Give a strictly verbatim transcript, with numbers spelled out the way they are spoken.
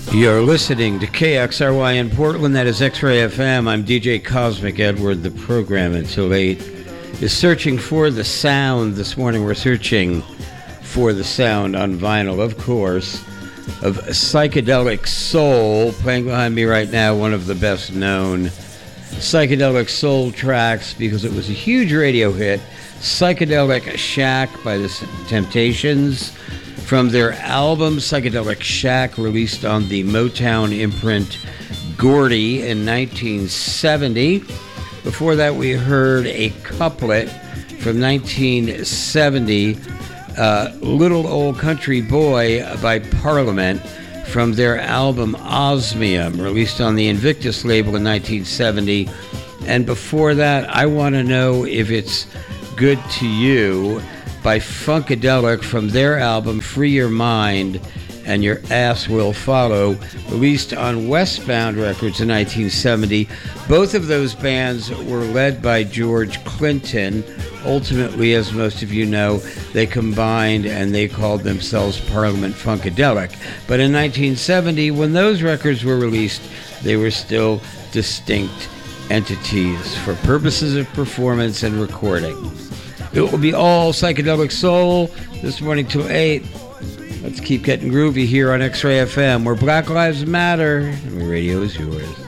You're listening to K X R Y in Portland. That is X-Ray F M. I'm D J Cosmic Edward. The program until eight is searching for the sound. This morning we're searching for the sound on vinyl, of course, of psychedelic soul. Playing behind me right now, one of the best known psychedelic soul tracks because it was a huge radio hit, Psychedelic Shack by the Temptations, from their album Psychedelic Shack, released on the Motown imprint Gordy in nineteen seventy. Before that, we heard a couplet from nineteen seventy, uh, Little Old Country Boy by Parliament, from their album Osmium, released on the Invictus label in nineteen seventy. And before that, I Want to Know If It's Good to You by Funkadelic, from their album Free Your Mind and Your Ass Will Follow, released on Westbound Records in nineteen seventy. Both of those bands were led by George Clinton. Ultimately, as most of you know, they combined and they called themselves Parliament Funkadelic. But in nineteen seventy, when those records were released, they were still distinct entities for purposes of performance and recording. It will be all psychedelic soul this morning till eight. Let's keep getting groovy here on X-Ray F M, where Black Lives Matter and the radio is yours.